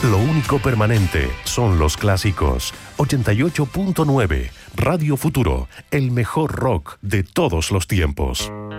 Lo único permanente son los clásicos. 88.9 Radio Futuro, el mejor rock de todos los tiempos.